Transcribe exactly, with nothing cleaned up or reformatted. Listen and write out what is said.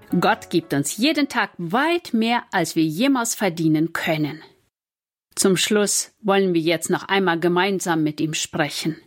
Gott gibt uns jeden Tag weit mehr, als wir jemals verdienen können. Zum Schluss wollen wir jetzt noch einmal gemeinsam mit ihm sprechen.